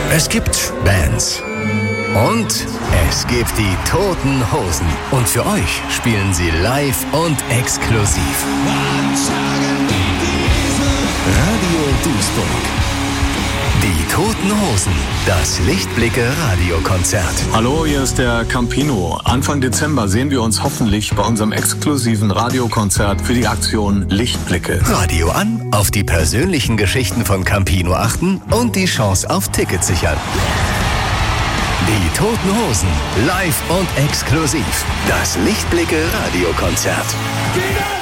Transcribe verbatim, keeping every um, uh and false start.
Es gibt Bands. Und es gibt die Toten Hosen. Und für euch spielen sie live und exklusiv. Radio Duisburg. Die Toten Hosen. Das Lichtblicke-Radiokonzert. Hallo, hier ist der Campino. Anfang Dezember sehen wir uns hoffentlich bei unserem exklusiven Radiokonzert für die Aktion Lichtblicke. Radio an, auf die persönlichen Geschichten von Campino achten und die Chance auf Tickets sichern. Die Toten Hosen, live und exklusiv. Das Lichtblicke-Radiokonzert.